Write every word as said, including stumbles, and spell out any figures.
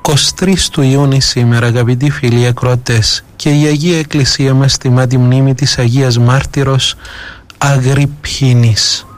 είκοσι τρεις του Ιούνιου σήμερα, αγαπητοί φίλοι ακροατές, και η Αγία Εκκλησία μας τιμά τη μνήμη της Αγίας Μάρτυρος Αγρυππίνης.